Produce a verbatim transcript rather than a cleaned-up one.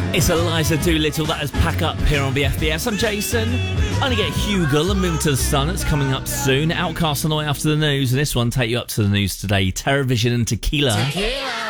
It's Eliza Doolittle, that is Pack Up here on B F B S. I'm Jason. Only get Hugel and Move to the Sun. It's coming up soon. Outcast on the way after the news. And this one take you up to the news today. Terrorvision and Tequila. Tequila.